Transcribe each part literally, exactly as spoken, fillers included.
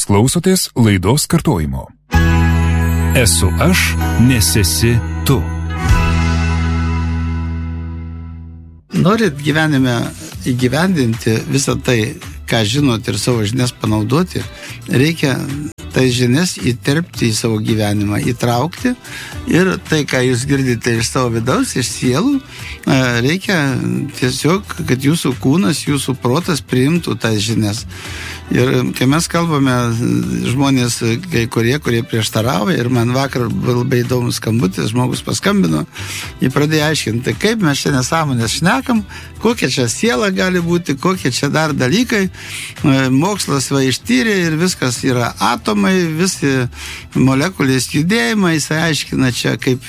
klausotės laidos kartojimo. Esu aš, nes esi tu. Norit gyvenime įgyvendinti visą tai, ką žinot ir savo žinias panaudoti, reikia tai žinias įterpti į savo gyvenimą, įtraukti ir tai, ką jūs girdite iš savo vidaus, iš sielų, reikia tiesiog, kad jūsų kūnas, jūsų protas priimtų tas žinias. Ir kai mes kalbame, žmonės, kai kurie, kurie prieštarauja, ir man vakar buvo labai įdomus skambutis, žmogus paskambino, jį pradėjo aiškinti, kaip mes čia nesąmonės šnekam, kokia čia siela gali būti, kokie čia dar dalykai, mokslas va ištyrė ir viskas yra atomai, visi molekulės judėjimai, jis aiškina čia kaip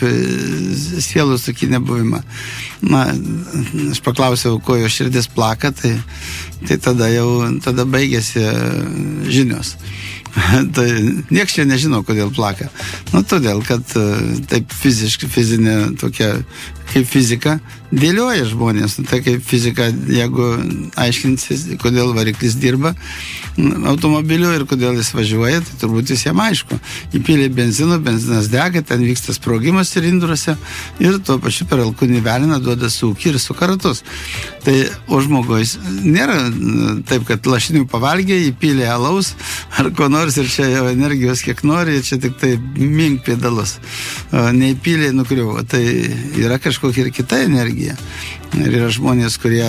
sielos tokį nebuvimą. Na, aš paklausiau, ko jo širdis plaka, tai, tai tada jau tada baigėsi žinios. Tai nieks čia nežino, kodėl plaka. Nu, todėl, kad taip fiziškai, fizinė tokia, kaip fizika, dėlioja žmonės. Nu, tai kaip fizika, jeigu aiškinsis, kodėl variklis dirba automobiliu ir kodėl jis važiuoja, tai turbūt visiems aišku. Įpylė benzino, benzinas dega, ten vyksta sprogimas cilindruose ir tuo pačiu per alkūnį veliną duoda sūkį ir sukaratus. Tai o žmogus nėra taip, kad lašinių pavalgė, įpylė alaus ar ko nors ir čia jau energijos kiek nori, čia tik tai mink pedalus. Neįpylė, nukriuvo. Tai yra kažkokia ir kita energija. Ir yra žmonės, kurie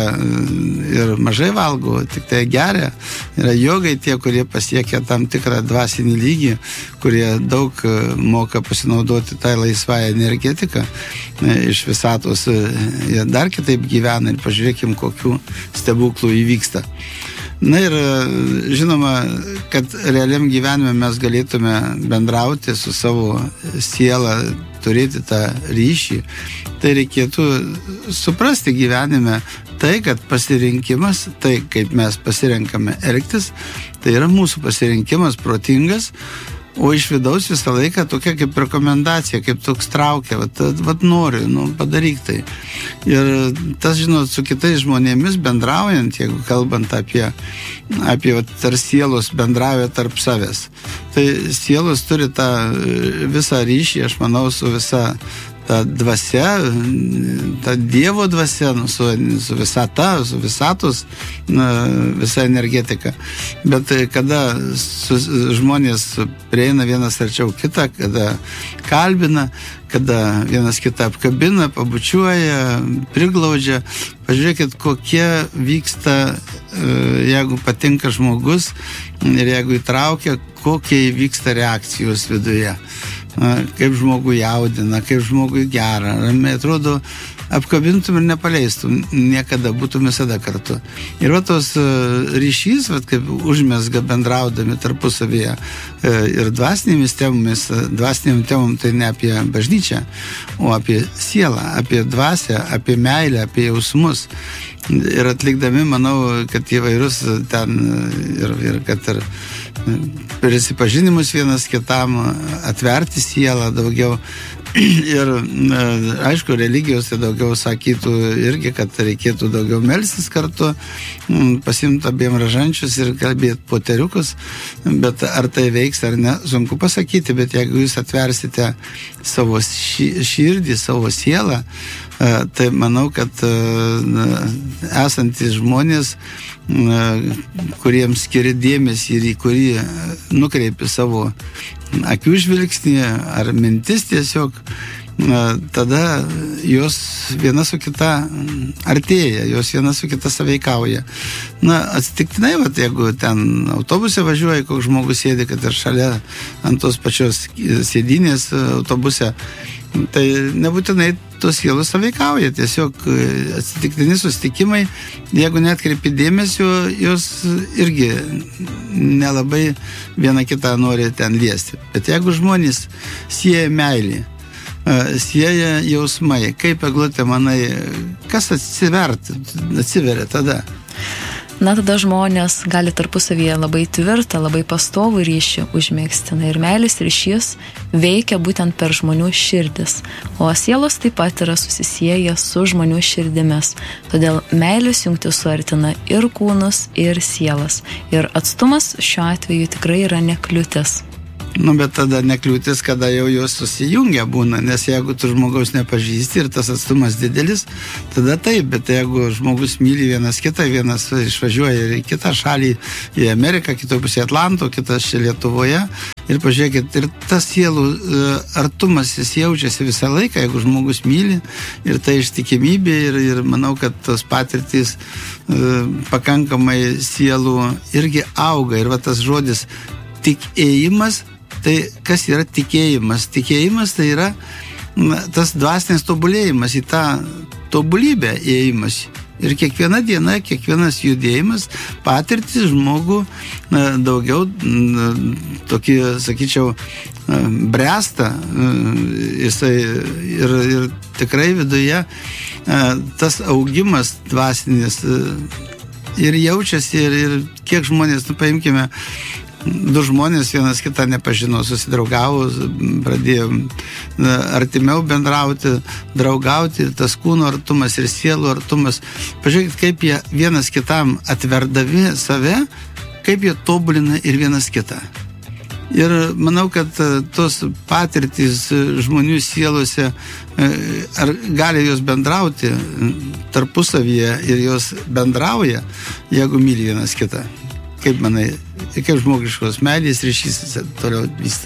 ir mažai valgo, tik tai geria. Yra jogai tie, kurie pasiekia tam tikrą dvasinį lygį, kurie daug moka pasinaudoti tą laisvąją energetiką iš visatos. Jie dar kitaip gyvena ir pažiūrėkim, kokių stebuklų įvyksta. Na ir žinoma, kad realiam gyvenime mes galėtume bendrauti su savo siela, turėti tą ryšį, tai reikėtų suprasti gyvenime tai, kad pasirinkimas, tai kaip mes pasirenkame elgtis, tai yra mūsų pasirinkimas protingas, o iš vidaus visą laiką tokia kaip rekomendacija, kaip toks traukia, vat, vat noriu, nu, padaryk tai. Ir tas, žinot, su kitais žmonėmis bendraujant, jeigu kalbant apie, apie vat, tar sielos bendravę tarp savęs, tai sielos turi tą visą ryšį, aš manau, su visa ta dvasia, ta Dievo dvasia, nu, su, su visata, su visatos, na, visa energetika. Bet kada su, žmonės prieina vienas arčiau kitą, kada kalbina, kada vienas kitą apkabina, pabučiuoja, priglaudžia, pažiūrėkit, kokie vyksta, jeigu patinka žmogus ir jeigu įtraukia, kokie vyksta reakcijos viduje. Kaip žmogui jaudina, kaip žmogui gera. Ramiai atrodo, apkabintum ir nepaleistum. Niekada būtum visada kartu. Ir va tos ryšys, va, kaip užmesga bendraudami tarpusavyje ir dvasinėmis temomis, dvasinėm temom tai ne apie bažnyčią, o apie sielą, apie dvasią, apie meilę, apie jausmus. Ir atlikdami, manau, kad įvairus ten ir, ir kad ir prisipažinimus vienas kitam, atverti sielą daugiau. Ir aišku, religijos tai daugiau sakytų irgi, kad reikėtų daugiau melstis kartu, pasimti abiem ražančius ir kalbėti poteriukus, bet ar tai veiks ar ne, sunku pasakyti, bet jeigu jūs atversite savo širdį, savo sielą, tai manau, kad esantis žmonės, kuriems skiri dėmesį ir į kurį nukreipi savo akių žvilgsnį ar mintis tiesiog, tada jos viena su kita artėja, jos viena su kita saveikauja. Na, atsitiktinai, vat, jeigu ten autobuse važiuoja, koks žmogus sėdi, kad ir šalia ant tos pačios sėdynės autobuse, tai nebūtinai tos sielos saveikauja, tiesiog atsitiktini susitikimai, jeigu neatkreipi dėmesio, jos irgi nelabai viena kitą nori ten liesti. Bet jeigu žmonės sieja meilį, sieja jausmai, kaip Eglutė manai, kas atsiverti, atsiveria tada? na tada žmonės gali tarpusavyje labai tvirtą, labai pastovų ryšį užmėgsti. Na ir meilės ryšys veikia būtent per žmonių širdis, o sielos taip pat yra susisieję su žmonių širdimis. Todėl meilės jungtis suartina ir kūnus, ir sielas. Ir atstumas šiuo atveju tikrai yra nekliūtis. Nu, bet tada nekliūtis, kada jau jos susijungia būna, nes jeigu tu žmogaus nepažįsti ir tas atstumas didelis, tada taip, bet jeigu žmogus myli vienas kitą, vienas išvažiuoja į kitą šalį, į Ameriką, kitoj pusėje Atlanto, kitas čia Lietuvoje, ir pažiūrėkit, ir tas sielų artumas jis jaučiasi visą laiką, jeigu žmogus myli, ir tai ištikimybė, ir, ir manau, kad tos patirtys pakankamai sielų irgi auga, ir va tas žodis tikėjimas. Tai kas yra tikėjimas? Tikėjimas tai yra na, tas dvasinis tobulėjimas, į tą tobulybę įėjimas. Ir kiekviena diena, kiekvienas judėjimas, patirtis žmogų na, daugiau na, tokį, sakyčiau, bręsta. Jisai ir, ir tikrai viduje tas augimas dvasinis ir jaučiasi, ir, ir kiek žmonės, nu, paimkime, du žmonės vienas kitą nepažino, susidraugavo, pradėjo artimiau bendrauti, draugauti, ir tas kūno artumas ir sielų artumas. Pažiūrėkit, kaip jie vienas kitam atverdami save, kaip jie tobulina ir vienas kitą. Ir manau, kad tos patirtys žmonių sielose, ar gali jos bendrauti tarpusavyje ir jos bendrauja, jeigu myli vienas kitą. Kaip manai, kaip žmogiškos meilės ryšys toliau vysta?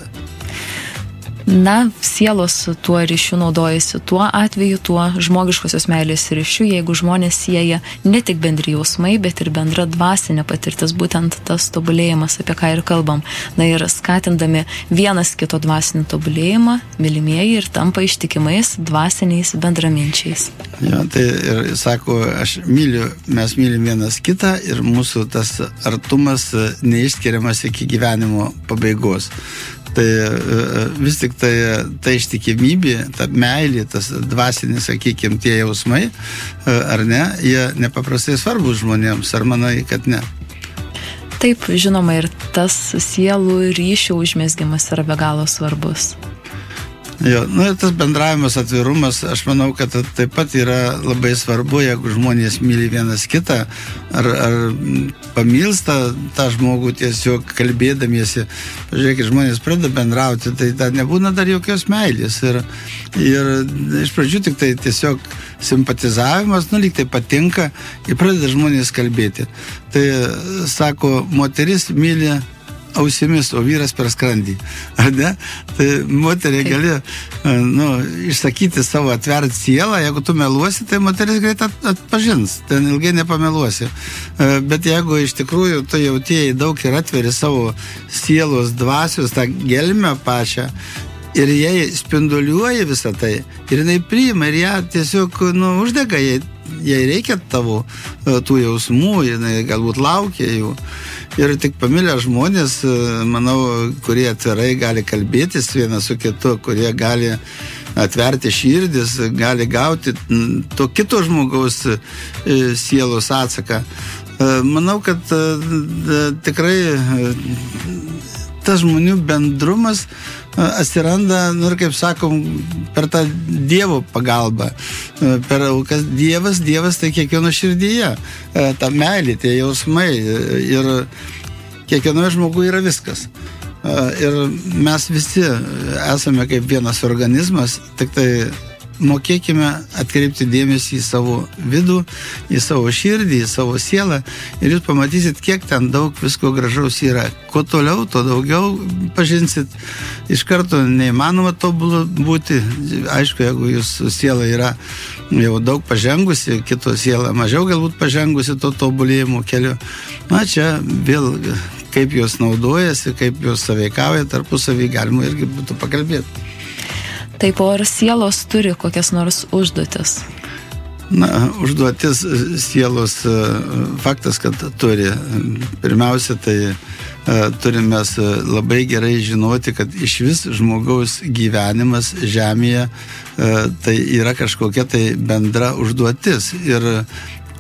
Na, sielos tuo ryšiu naudojasi tuo atveju, tuo žmogiškosios meilės ryšiu, jeigu žmonės sieja ne tik bendri jausmai, bet ir bendra dvasinė patirtis, būtent tas tobulėjimas, apie ką ir kalbam. Na ir skatindami vienas kito dvasinį tobulėjimą, mylimieji ir tampa ištikimais dvasiniais bendraminčiais. Jo, tai ir sako, aš myliu, mes mylim vienas kitą, ir mūsų tas artumas neišskiriamas iki gyvenimo pabaigos. Tai vis tik tai, ta ištikimybė, ta meilė, tas dvasinis, sakykime, tie jausmai, ar ne, jie nepaprastai svarbus žmonėms, ar manai, kad ne? Taip, žinoma, ir tas sielų ryšio užmezgimas yra be galo svarbus. Jo, nu ir tas bendravimas, atvirumas, aš manau, kad taip pat yra labai svarbu, jeigu žmonės myli vienas kitą, ar, ar pamilsta tą žmogų tiesiog kalbėdamiesi. Pažiūrėkit, žmonės pradeda bendrauti, tai dar nebūna dar jokios meilės. Ir, ir iš pradžių tik tai tiesiog simpatizavimas, nu lyg tai patinka, ir pradeda žmonės kalbėti. Tai, sako, moteris myli ausimis, o vyras per skrandį. Ar ne? Tai moteriai gali nu, išsakyti savo, atverti sielą. Jeigu tu meluosi, tai moteris greit atpažins. Ten ilgai nepameluosi. Bet jeigu iš tikrųjų tu jautėjai daug ir atveri savo sielos dvasios, tą gelmę pačią, ir jai spinduliuoja visą tai, ir jinai priima, ir ją tiesiog nu, uždega, jai, jai reikia tavo tų jausmų, jinai galbūt laukia jų. Ir tik pamilę žmonės, manau, kurie atvirai gali kalbėtis vienas su kitu, kurie gali atverti širdis, gali gauti to kito žmogaus sielos atsaką. Manau, kad tikrai tas žmonių bendrumas atsiranda, nu ir kaip sakom, per tą Dievo pagalbą. Per kas Dievas, Dievas tai kiekvieno širdyje. Ta meilė, tie jausmai. Ir kiekvienoje žmoguje yra viskas. Ir mes visi esame kaip vienas organizmas, tik tai mokėkime atkreipti dėmesį į savo vidų, į savo širdį, į savo sielą, ir jūs pamatysit, kiek ten daug visko gražaus yra. Kuo toliau, to daugiau pažinsit. Iš karto neįmanoma tobulų būti. Aišku, jeigu jūsų siela yra jau daug pažengusi, kito siela mažiau galbūt pažengusi to tobulėjimo keliu. Na, čia vėl kaip jos naudojasi, kaip jos sąveikauja tarpusavį, galima irgi būtų pakalbėti. Taip, o ar sielos turi kokias nors užduotis? Na, užduotis sielos faktas, kad turi. Pirmiausia, tai turime labai gerai žinoti, kad iš vis žmogaus gyvenimas žemėje tai yra kažkokia tai bendra užduotis. Ir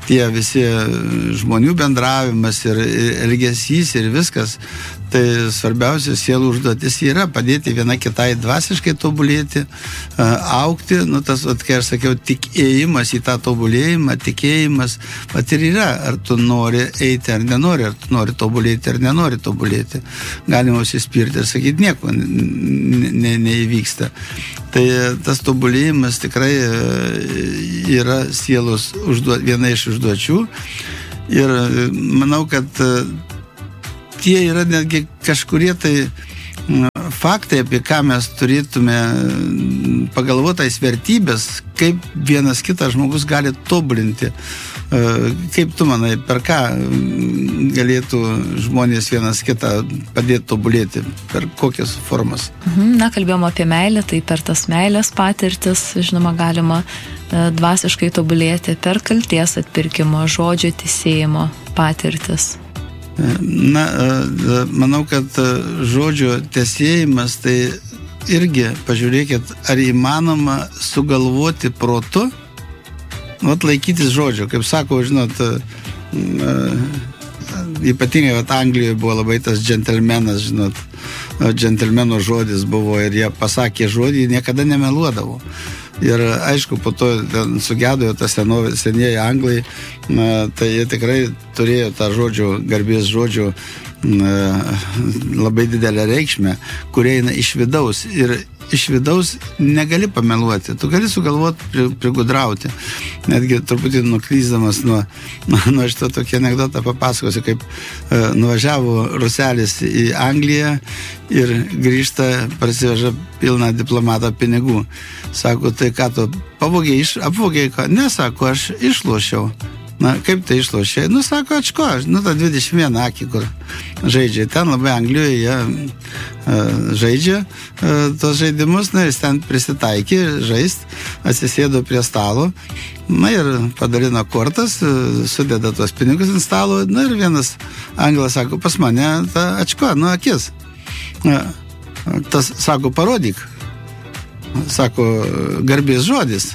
tie visi žmonių bendravimas ir elgesys ir viskas, tai svarbiausia sielų užduotis yra padėti viena kitai dvasiškai tobulėti, aukti, nu tas, kai aš sakiau, tikėjimas į tą tobulėjimą, tikėjimas, pat ir yra, ar tu nori eiti ar nenori, ar tu nori tobulėti ar nenori tobulėti. Galima užsispirti ir sakyti, nieko ne, ne, neįvyksta. Tai tas tobulėjimas tikrai yra sielos užduo, viena iš užduočių ir manau, kad tie yra netgi kažkurie tai faktai, apie ką mes turėtume pagalvotais vertybės, kaip vienas kitas žmogus gali tobulinti. Kaip tu manai, per ką galėtų žmonės vienas kitą padėti tobulėti, per kokias formas? Na, kalbėjom apie meilę, tai per tas meilės patirtis, žinoma, galima dvasiškai tobulėti per kalties atpirkimo, žodžio teisėjimo patirtis. Na, manau, kad žodžio tesėjimas, tai irgi, pažiūrėkit, ar įmanoma sugalvoti protu, vat laikytis žodžio, kaip sako, žinot, ypatingai, vat Anglijoje buvo labai tas džentelmenas, žinot, džentelmeno žodis buvo ir jie pasakė žodį, niekada nemeluodavo. Ir aišku, po to sugedojo tas senovė, senieji anglai, na, tai jie tikrai turėjo tą žodžio, garbės žodžio na, labai didelę reikšmę, kurie eina iš vidaus. Ir iš vidaus negali pameluoti, tu gali sugalvoti, prigudrauti. Netgi truputį nuklyzdamas nuo, nuo, nuo šito tokį anekdotą papasakosiu, kaip e, nuvažiavo ruselis į Angliją ir grįžta, parsiveža pilną diplomatą pinigų. Sako, tai ką tu pavogė, iš, apvogė, ką? Ne, sako, aš išlošiau. Na, kaip tai išlošė? Nu, sako, ačko, nu, ta dvidešimt viena akį, kur žaidžia. Ten labai Anglijoje jie uh, žaidžia uh, tos žaidimus, na, jis ten prisitaikė žaist, atsisėdo prie stalo, na, ir padalino kortas, uh, sudeda tuos pinigus ant stalo, na, ir vienas anglas sako, pas mane, ta ačko, nu, akis. Uh, tas, sako, parodyk. Sako, garbės žodis.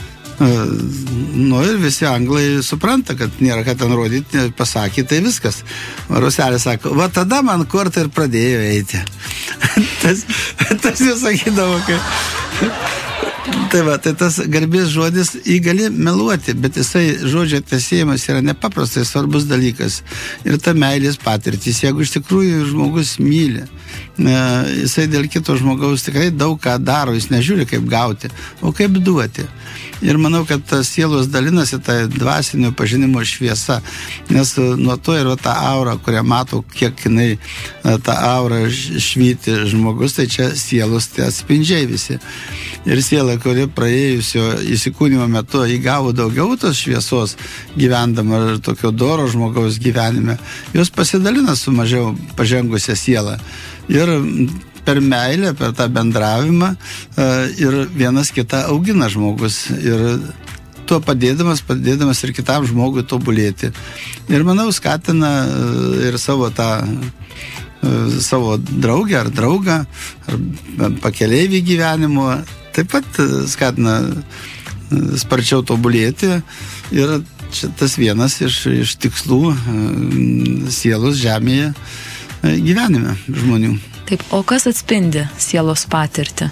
Nu ir visi anglai supranta, kad nėra ką ten rodyti, pasakė, tai viskas. Ruselis sako, va tada man kortą ir pradėjo eiti. tas, tas jau sakydavo, kai... Tai va, tai tas garbės žodis, jį gali meluoti, bet jisai žodžio tesėjimas yra nepaprastai svarbus dalykas. Ir ta meilės patirtis, jeigu iš tikrųjų žmogus myli, jisai dėl kito žmogaus tikrai daug ką daro, jis nežiūri kaip gauti, o kaip duoti. Ir manau, kad tas sielos dalinasi tą dvasinio pažinimo šviesa, nes nuo to yra ta aura, kurią matau, kiek jinai ta aura švyti žmogus, tai čia sielos tai atspindžiai visi. Ir siela, kuri praėjusio įsikūnimo metu įgavo daugiau tos šviesos gyvendama ir tokio doro žmogaus gyvenime, jos pasidalina su mažiau pažengusia siela. Ir per meilę, per tą bendravimą ir vienas kitą augina žmogus. Ir tuo padėdamas, padėdamas ir kitam žmogui tobulėti. Ir manau, skatina ir savo tą savo draugę ar draugą, ar pakeleivį gyvenimo, taip pat skatina sparčiau tobulėti. Ir čia tas vienas iš, iš tikslų sielos žemėje gyvenime žmonių. Taip, o kas atspindi sielos patirtį?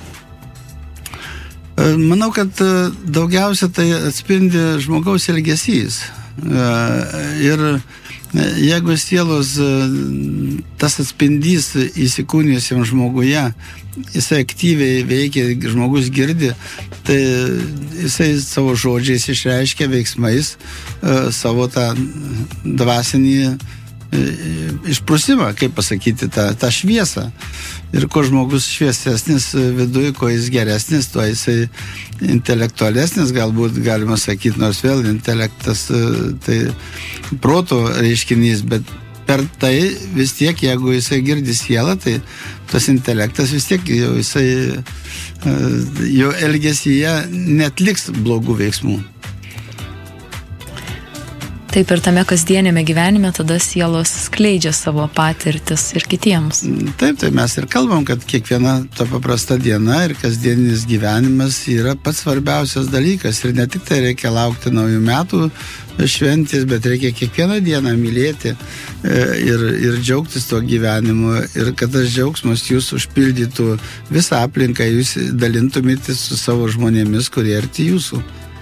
Manau, kad daugiausia tai atspindi žmogaus elgesys. Ir jeigu sielos tas atspindys įsikūnijusiam žmoguje, jisai aktyviai veikia, žmogus girdi, tai jisai savo žodžiais išreiškia veiksmais savo tą dvasinį išprusimą, kaip pasakyti, tą, tą šviesą. Ir kuo žmogus šviesesnis viduje, kuo jis geresnis, tuo jisai intelektualesnis, galbūt galima sakyti, nors vėl intelektas tai proto reiškinys, bet per tai vis tiek, jeigu jisai girdi sielą, tai tas intelektas vis tiek jau jisai jo elgesyje netliks blogų veiksmų. Taip ir tame kasdienėme gyvenime tada sielos skleidžia savo patirtis ir kitiems. Taip, tai mes ir kalbam, kad kiekviena ta paprasta diena ir kasdieninis gyvenimas yra pats svarbiausias dalykas. Ir ne tik tai reikia laukti naujų metų šventės, bet reikia kiekvieną dieną mylėti ir, ir džiaugtis tuo gyvenimu. Ir kad tas džiaugsmas jūs užpildytų visą aplinką, jūs dalintumėte su savo žmonėmis, kurie arti jūsų.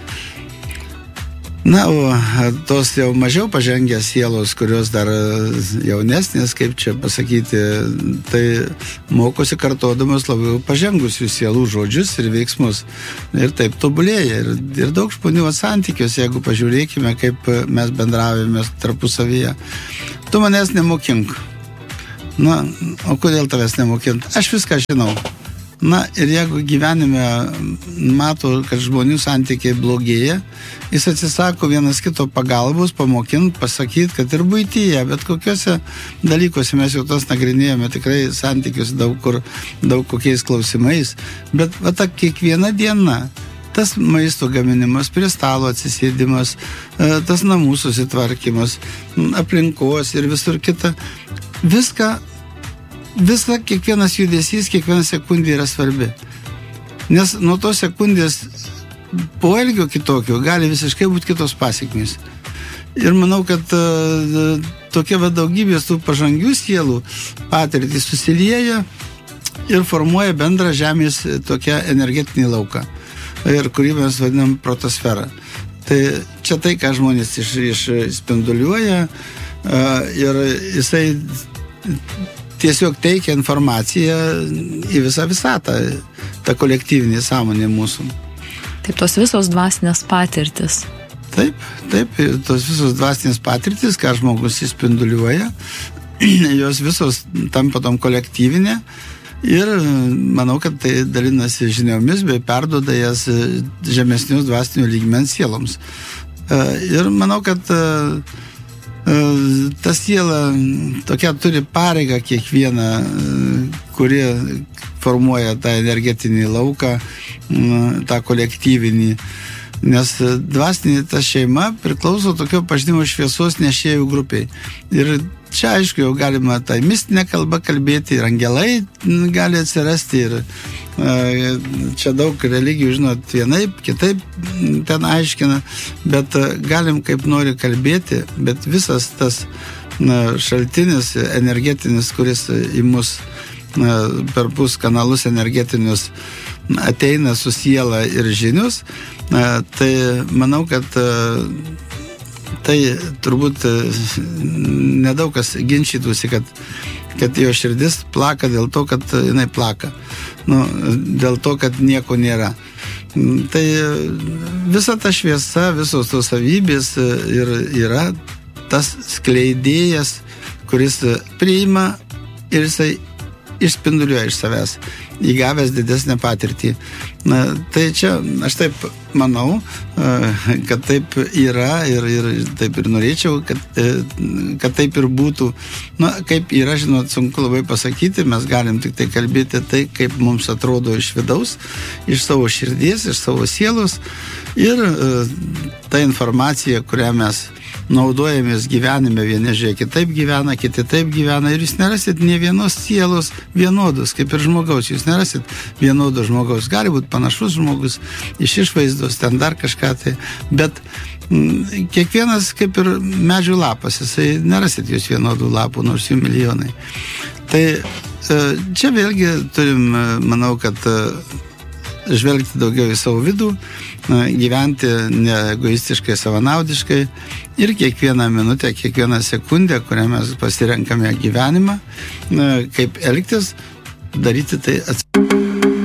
Na, o tos jau mažiau pažengę sielos, kurios dar jaunesnės, kaip čia pasakyti, tai mokosi kartodamas labiau pažengusių sielų žodžius ir veiksmus. Ir taip tobulėja. Ir, ir daug žmonių santykius, jeigu pažiūrėkime, kaip mes bendravėme tarpusavyje. Tu manęs nemokink. Na, o kodėl tavęs nemokint? Aš viską žinau. Na, ir jeigu gyvenime mato, kad žmonių santykiai blogėja, jis atsisako vienas kito pagalbos, pamokint, pasakyti, kad ir buityje, bet kokiuose dalykuose mes jau tos nagrinėjome tikrai santykius daug kur, daug kokiais klausimais, bet va ta kiekviena diena, tas maisto gaminimas, prie stalo atsisėdimas, tas namų susitvarkymas, aplinkos ir visur kita, viską Visa, kiekvienas judesys, kiekviena sekundė yra svarbi. Nes nuo tos sekundės poelgio kitokio gali visiškai būti kitos pasekmės. Ir manau, kad uh, tokia va daugybės tų pažangių sielų patirtys susilieja ir formuoja bendrą Žemės tokią energetinį lauką, ir kurį mes vadinam protosferą. Tai čia tai, ką žmonės iš, iš spinduliuoja uh, ir jisai tiesiog teikia informaciją į visą visatą, tą kolektyvinį sąmonę mūsų. Taip, tos visos dvasinės patirtis. Taip, taip, tos visos dvasinės patirtis, ką žmogus įspinduliuoja, jos visos tampa tom kolektyvinė ir manau, kad tai dalinasi žiniomis, bei perduoda jas žemesnius dvasinio lygmens sieloms. Ir manau, kad ta siela tokia turi pareigą kiekvieną, kuri formuoja tą energetinį lauką, tą kolektyvinį. Nes dvasinė ta šeima priklauso tokio pažinimo šviesos nešėjų grupiai. Ir čia, aišku, jau galima tą mistinę kalbą kalbėti, ir angelai gali atsirasti, ir e, čia daug religijų, žinot, vienaip, kitaip ten aiškina, bet galim kaip nori kalbėti, bet visas tas na, šaltinis energetinis, kuris į mus na, per pus kanalus energetinius ateina su siela ir žinius, na, tai manau, kad tai turbūt nedaug kas ginčytųsi, kad, kad jo širdis plaka dėl to, kad jinai plaka. Nu, dėl to, kad nieko nėra. Tai visa ta šviesa, visos tos savybės ir yra tas skleidėjas, kuris priima ir jisai išspinduliuoja iš savęs, įgavęs didesnę patirtį. Na, tai čia aš taip manau, kad taip yra ir, ir taip ir norėčiau, kad, kad taip ir būtų. Na, kaip yra, žinot, sunku labai pasakyti, mes galim tik tai kalbėti tai, kaip mums atrodo iš vidaus, iš savo širdies, iš savo sielos ir ta informacija, kurią mes naudojamės gyvenime, vieni žiūrėk kitaip gyvena, kiti taip gyvena ir jūs nerasit nė vienos sielos vienodos, kaip ir žmogaus, jūs nerasit vienodo žmogaus, gali būti panašus žmogus iš išvaizdos, ten dar kažką tai, bet m, kiekvienas kaip ir medžių lapas, jisai nerasit jūs vienodų lapų, nors jų milijonai. Tai čia vėlgi turim, manau, kad žvelgti daugiau į savo vidų, gyventi neegoistiškai, savanaudiškai ir kiekvieną minutę, kiekvieną sekundę, kurią mes pasirenkame gyvenimą, kaip elgtis, daryti tai atsiprašau.